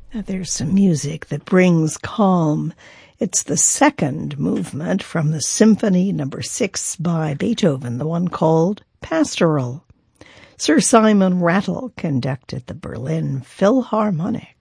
Now there's some music that brings calm. It's the second movement from the Symphony No. 6 by Beethoven, the one called Pastoral. Sir Simon Rattle conducted the Berlin Philharmonic.